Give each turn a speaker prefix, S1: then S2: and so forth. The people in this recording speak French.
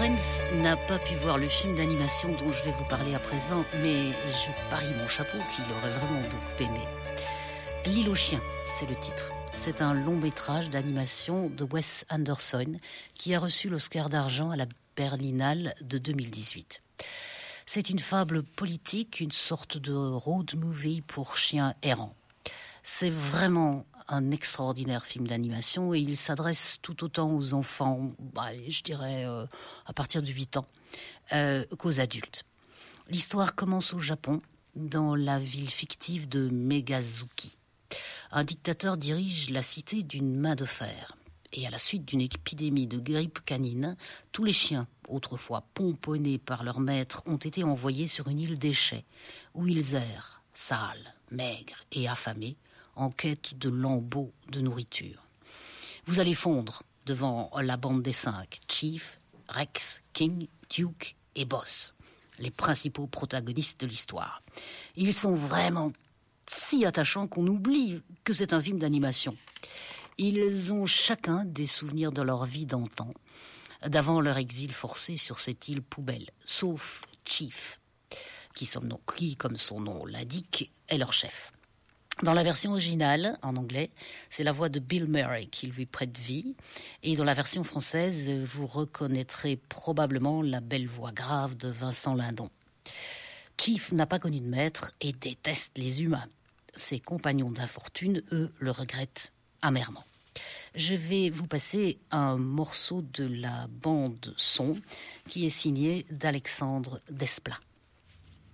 S1: Lorenz n'a pas pu voir le film d'animation dont je vais vous parler à présent, mais je parie mon chapeau qu'il aurait vraiment beaucoup aimé. L'île aux chiens, c'est le titre. C'est un long métrage d'animation de Wes Anderson qui a reçu l'Oscar d'argent à la Berlinale de 2018. C'est une fable politique, une sorte de road movie pour chiens errants. C'est vraiment un extraordinaire film d'animation et il s'adresse tout autant aux enfants, je dirais à partir de 8 ans, qu'aux adultes. L'histoire commence au Japon, dans la ville fictive de Megazuki. Un dictateur dirige la cité d'une main de fer. Et à la suite d'une épidémie de grippe canine, tous les chiens, autrefois pomponnés par leur maître, ont été envoyés sur une île déchet, où ils errent, sales, maigres et affamés, en quête de lambeaux de nourriture. Vous allez fondre devant la bande des 5, Chief, Rex, King, Duke et Boss, les principaux protagonistes de l'histoire. Ils sont vraiment si attachants qu'on oublie que c'est un film d'animation. Ils ont chacun des souvenirs de leur vie d'antan, d'avant leur exil forcé sur cette île poubelle, sauf Chief, qui, comme son nom l'indique, est leur chef. Dans la version originale, en anglais, c'est la voix de Bill Murray qui lui prête vie. Et dans la version française, vous reconnaîtrez probablement la belle voix grave de Vincent Lindon. Chief n'a pas connu de maître et déteste les humains. Ses compagnons d'infortune, eux, le regrettent amèrement. Je vais vous passer un morceau de la bande son qui est signé d'Alexandre Desplat.